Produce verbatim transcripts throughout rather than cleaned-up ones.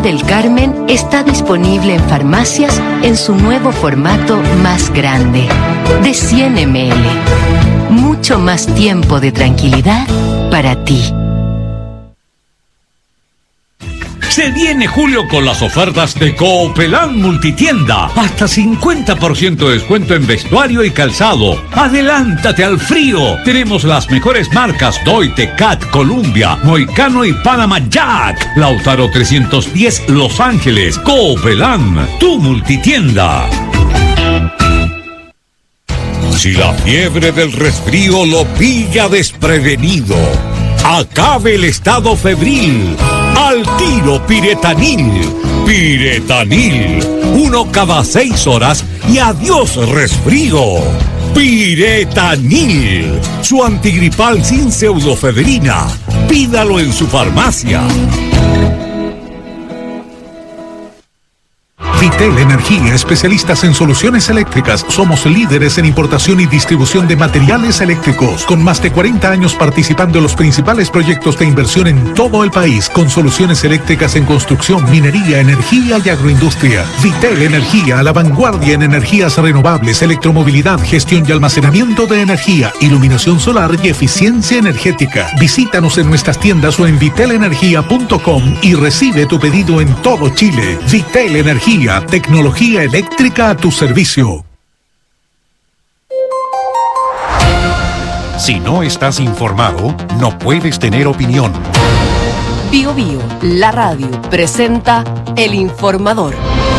del Carmen está disponible en farmacias en su nuevo formato más grande, de cien mililitros. Mucho más tiempo de tranquilidad para ti. Se viene julio con las ofertas de Coopelán Multitienda. Hasta cincuenta por ciento de descuento en vestuario y calzado. Adelántate al frío. Tenemos las mejores marcas Doite, Cat, Columbia, Moicano y Panama Jack. Lautaro trescientos diez Los Ángeles. Coopelán, tu multitienda. Si la fiebre del resfrío lo pilla desprevenido, acabe el estado febril. Al tiro Piretanil. Piretanil. Uno cada seis horas y adiós resfrío. Piretanil. Su antigripal sin pseudofedrina. Pídalo en su farmacia. Vitel Energía, especialistas en soluciones eléctricas. Somos líderes en importación y distribución de materiales eléctricos, con más de cuarenta años participando en los principales proyectos de inversión en todo el país, con soluciones eléctricas en construcción, minería, energía y agroindustria. Vitel Energía, a la vanguardia en energías renovables, electromovilidad, gestión y almacenamiento de energía, iluminación solar y eficiencia energética. Visítanos en nuestras tiendas o en vitel energía punto com y recibe tu pedido en todo Chile. Vitel Energía, tecnología eléctrica a tu servicio. Si no estás informado, no puedes tener opinión. Bio Bio, la radio, presenta El Informador.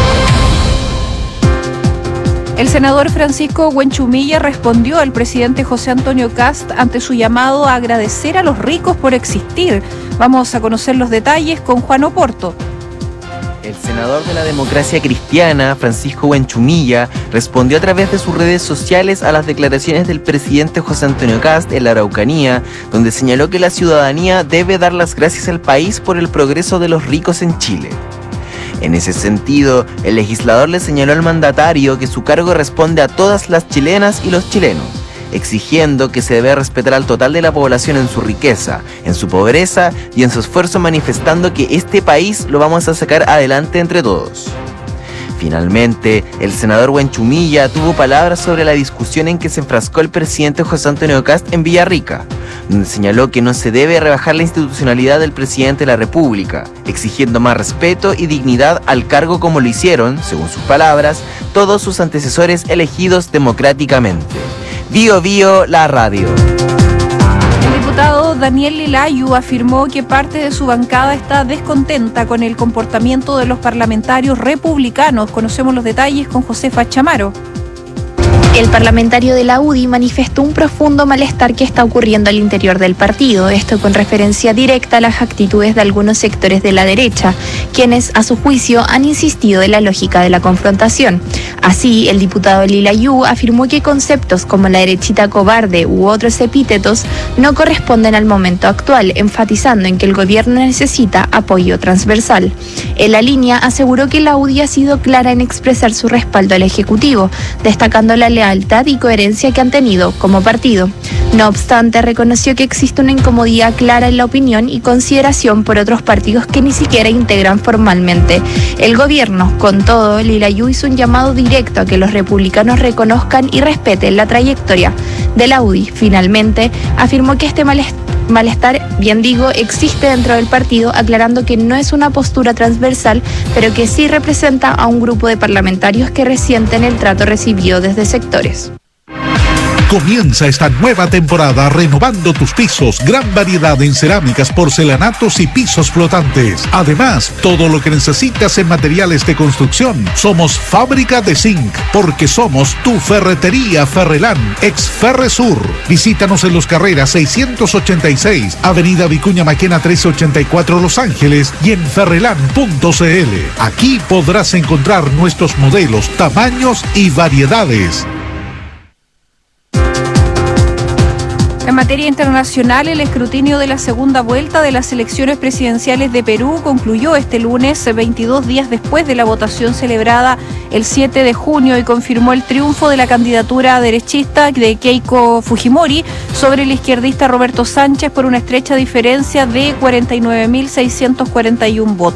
El senador Francisco Huenchumilla respondió al presidente José Antonio Kast ante su llamado a agradecer a los ricos por existir. Vamos a conocer los detalles con Juan Oporto. El senador de la Democracia Cristiana, Francisco Huenchumilla, respondió a través de sus redes sociales a las declaraciones del presidente José Antonio Kast en la Araucanía, donde señaló que la ciudadanía debe dar las gracias al país por el progreso de los ricos en Chile. En ese sentido, el legislador le señaló al mandatario que su cargo responde a todas las chilenas y los chilenos, exigiendo que se debe respetar al total de la población en su riqueza, en su pobreza y en su esfuerzo, manifestando que este país lo vamos a sacar adelante entre todos. Finalmente, el senador Huenchumilla tuvo palabras sobre la discusión en que se enfrascó el presidente José Antonio Kast en Villarrica, donde señaló que no se debe rebajar la institucionalidad del presidente de la República, exigiendo más respeto y dignidad al cargo como lo hicieron, según sus palabras, todos sus antecesores elegidos democráticamente. Bio Bio, la radio. El diputado Daniel Lilayu afirmó que parte de su bancada está descontenta con el comportamiento de los parlamentarios republicanos. Conocemos los detalles con Josefa Chamaro. El parlamentario de la U D I manifestó un profundo malestar que está ocurriendo al interior del partido, esto con referencia directa a las actitudes de algunos sectores de la derecha, quienes, a su juicio, han insistido en la lógica de la confrontación. Así, el diputado Lilayu afirmó que conceptos como la derechita cobarde u otros epítetos no corresponden al momento actual, enfatizando en que el gobierno necesita apoyo transversal. En la línea, aseguró que la U D I ha sido clara en expresar su respaldo al Ejecutivo, destacando la lealtad y coherencia que han tenido como partido. No obstante, reconoció que existe una incomodidad clara en la opinión y consideración por otros partidos que ni siquiera integran formalmente el gobierno. Con todo, Lilayu hizo un llamado directo a que los republicanos reconozcan y respeten la trayectoria de la U D I. Finalmente, afirmó que este malestar Malestar, bien digo, existe dentro del partido, aclarando que no es una postura transversal, pero que sí representa a un grupo de parlamentarios que resienten el trato recibido desde sectores. Comienza esta nueva temporada renovando tus pisos. Gran variedad en cerámicas, porcelanatos y pisos flotantes. Además, todo lo que necesitas en materiales de construcción. Somos Fábrica de Zinc, porque somos tu ferretería Ferrelán, ex Ferresur. Visítanos en Los Carreras seiscientos ochenta y seis, Avenida Vicuña Maquena trescientos ochenta y cuatro, Los Ángeles, y en ferrelán punto c l. Aquí podrás encontrar nuestros modelos, tamaños y variedades. En materia internacional, el escrutinio de la segunda vuelta de las elecciones presidenciales de Perú concluyó este lunes, veintidós días después de la votación celebrada el siete de junio, y confirmó el triunfo de la candidatura derechista de Keiko Fujimori sobre el izquierdista Roberto Sánchez por una estrecha diferencia de cuarenta y nueve mil seiscientos cuarenta y uno votos.